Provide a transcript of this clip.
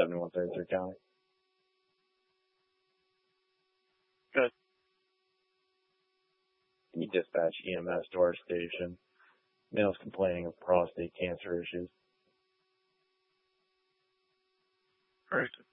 7133 County. Good. Can you dispatch EMS to our station? Male's complaining of prostate cancer issues. All right.